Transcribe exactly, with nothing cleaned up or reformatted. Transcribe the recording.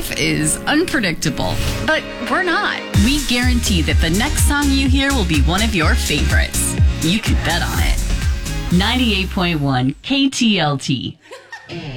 life is unpredictable, but we're not. We guarantee that the next song you hear will be one of your favorites. You can bet on it. ninety-eight point one K T L T.